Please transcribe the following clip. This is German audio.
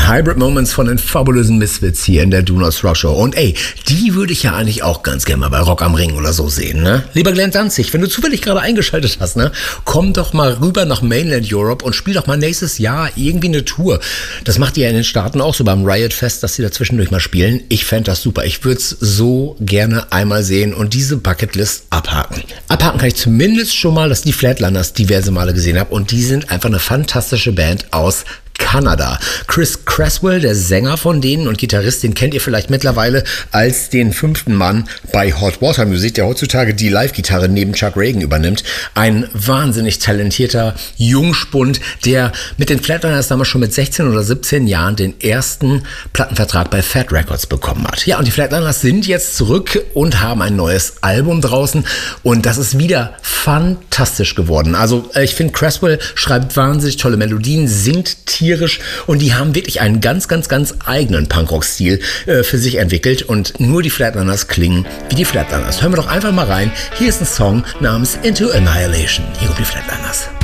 Hybrid Moments von den fabulösen Misfits hier in der Do Not Rock Show. Und ey, die würde ich ja eigentlich auch ganz gerne mal bei Rock am Ring oder so sehen, ne? Lieber Glenn Danzig, wenn du zufällig gerade eingeschaltet hast, ne? Komm doch mal rüber nach Mainland Europe und spiel doch mal nächstes Jahr irgendwie eine Tour. Das macht ihr ja in den Staaten auch so beim Riot Fest, dass sie da zwischendurch mal spielen. Ich fände das super. Ich würde es so gerne einmal sehen und diese Bucketlist abhaken. Abhaken kann ich zumindest schon mal, dass die Flatlanders diverse Male gesehen habe und die sind einfach eine fantastische Band aus Kanada. Chris Cresswell, der Sänger von denen und Gitarrist, den kennt ihr vielleicht mittlerweile als den 5. Mann bei Hot Water Music, der heutzutage die Live-Gitarre neben Chuck Reagan übernimmt. Ein wahnsinnig talentierter Jungspund, der mit den Flatlanders damals schon mit 16 oder 17 Jahren den ersten Plattenvertrag bei Fat Records bekommen hat. Ja, und die Flatlanders sind jetzt zurück und haben ein neues Album draußen und das ist wieder fantastisch geworden. Also ich finde, Cresswell schreibt wahnsinnig tolle Melodien, singt tierisch und die haben wirklich einen ganz eigenen Punkrock-Stil für sich entwickelt und nur die Flatlanders klingen wie die Flatlanders. Hören wir doch einfach mal rein. Hier ist ein Song namens Into Annihilation. Hier kommt die Flatlanders.